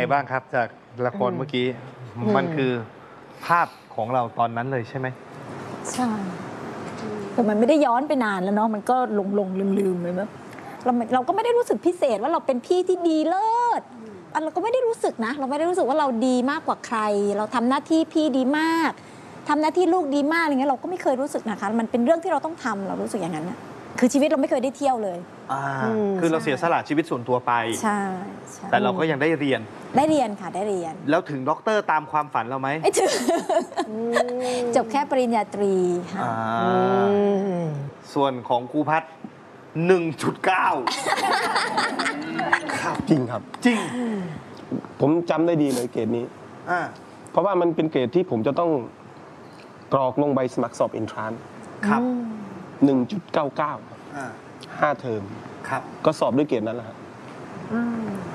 บ้างครับจากละครเมื่อกี้มันคือภาพของเราตอนนั้นเลยใช่ไหมใช่แต่มันไม่ได้ย้อนไปนานแล้วเนาะมันก็หลงลืมเลยแบบเราก็ไม่ได้รู้สึกพิเศษว่าเราเป็นพี่ที่ดีเลิศเราก็ไม่ได้รู้สึกนะเราไม่ได้รู้สึกว่าเราดีมากกว่าใครเราทำหน้าที่พี่ดีมากทำหน้าที่ลูกดีมากอะไรเงี้ยเราก็ไม่เคยรู้สึกนะคะมันเป็นเรื่องที่เราต้องทำเรารู้สึกอย่างนั้นนะคือชีวิตเราไม่เคยได้เที่ยวเลยคือเราเสียสละชีวิตส่วนตัวไปใช่แต่เราก็ยังได้เรียนค่ะได้เรียนแล้วถึงด็อกเตอร์ตามความฝันเราไหมไม่ถึงจบแค่ปริญญาตรีค่ะส่วนของครูพัฒน์1.9 จริงครับจริงผมจำได้ดีเลยเกรดนี้เพราะว่ามันเป็นเกรดที่ผมจะต้องกรอกลงใบสมัครสอบเอนทรานซ์ครับ 1.99 5 เทอมครับก็สอบด้วยเกรดนั้นแหละครับ